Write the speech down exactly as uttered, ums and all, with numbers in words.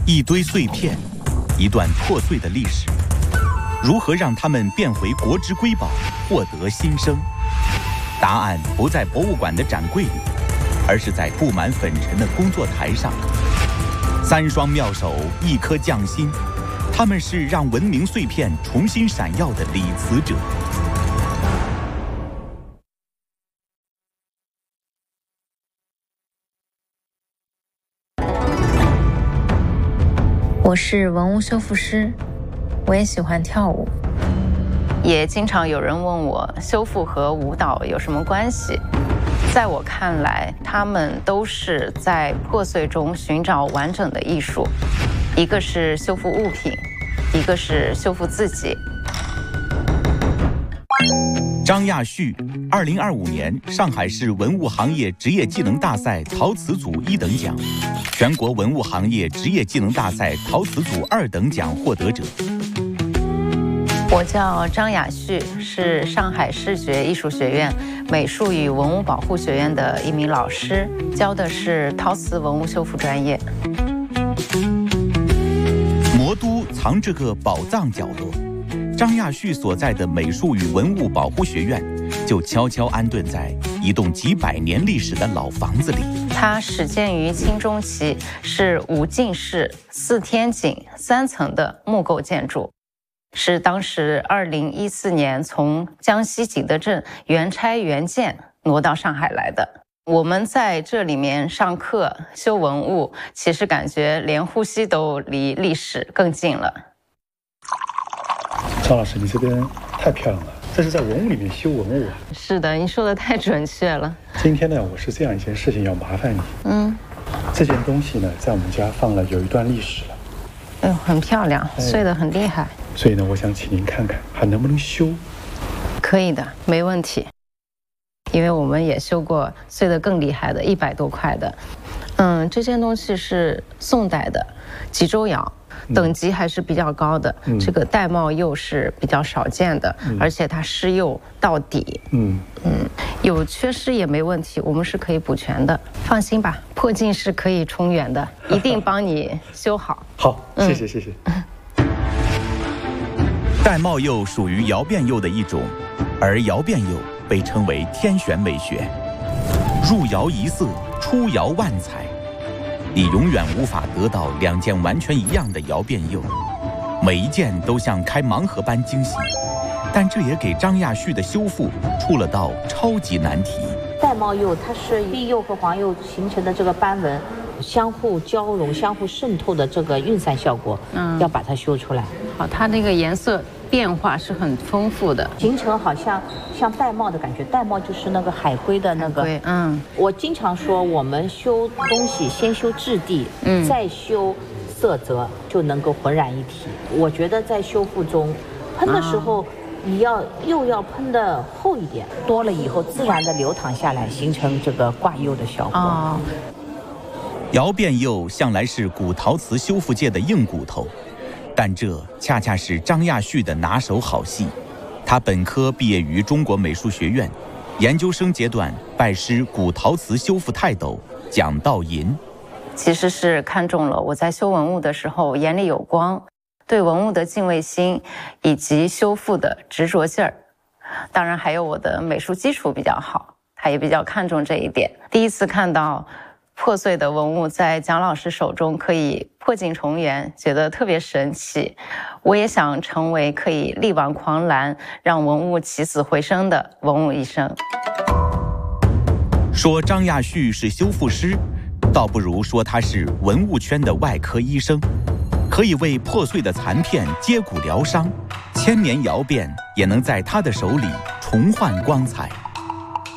一堆碎片，一段破碎的历史，如何让它们变回国之瑰宝，获得新生？答案不在博物馆的展柜里，而是在布满粉尘的工作台上。三双妙手，一颗匠心，他们是让文明碎片重新闪耀的理词者。 我是文物修复师，我也喜欢跳舞， 也经常有人问我修复和舞蹈有什么关系。在我看来，他们都是在破碎中寻找完整的艺术，一个是修复物品，一个是修复自己。 张亚旭，二零二五年上海市文物行业职业技能大赛陶瓷组一等奖，全国文物行业职业技能大赛陶瓷组二等奖获得者。 我叫张亚旭，是上海视觉艺术学院美术与文物保护学院的一名老师，教的是陶瓷文物修复专业。 魔都藏着个宝藏角落，张亚旭所在的美术与文物保护学院就悄悄安顿在一栋几百年历史的老房子里。 它始建于清中期，是五进室、四天井、三层的木构建筑，是当时二零一四年从江西景德镇原拆原建挪到上海来的。我们在这里面上课修文物，其实感觉连呼吸都离历史更近了。 张老师，你这边太漂亮了，这是在文物里面修文物啊？ 是的，你说的太准确了。 今天呢，我是这样一件事情要麻烦你。 嗯， 这件东西呢，在我们家放了有一段历史了。 哎呦，很漂亮，碎得很厉害。 所以呢，我想请您看看还能不能修。 可以的，没问题。因为我们也修过碎得更厉害的，一百多块的。嗯，这件东西是宋代的吉州窑，等级还是比较高的。嗯、这个玳瑁釉是比较少见的，嗯、而且它施釉到底。嗯嗯，有缺失也没问题，我们是可以补全的。放心吧，破镜是可以重圆的，一定帮你修好。 好，谢谢、嗯、谢谢。 玳瑁釉属于窑变釉的一种，而窑变釉被称为天选美学。入窑一色，出窑万彩，你永远无法得到两件完全一样的窑变釉，每一件都像开盲盒般惊喜。但这也给张亚旭的修复出了道超级难题。 玳瑁釉它是碧釉和黄釉形成的这个斑纹相互交融、相互渗透的这个晕散效果，嗯，要把它修出来。 好，它那个颜色变化是很丰富的， 形成好像像玳瑁的感觉。玳瑁就是那个海龟的那个。 嗯， 我经常说，我们修东西先修质地，嗯，再修色泽，就能够浑然一体。我觉得在修复中，喷的时候。啊你要又要喷的厚一点，多了以后自然的流淌下来，形成这个挂釉的效果。哦， 窑变釉向来是古陶瓷修复界的硬骨头，但这恰恰是张亚旭的拿手好戏。他本科毕业于中国美术学院，研究生阶段拜师古陶瓷修复泰斗蒋道银。 其实是看中了我在修文物的时候眼里有光。对文物的敬畏心，以及修复的执着劲儿，当然还有我的美术基础比较好，他也比较看重这一点。第一次看到破碎的文物在蒋老师手中可以破镜重圆，觉得特别神奇。我也想成为可以力挽狂澜，让文物起死回生的文物医生。 说张亚旭是修复师，倒不如说他是文物圈的外科医生。可以为破碎的残片接骨疗伤，千年窑变也能在他的手里重焕光彩。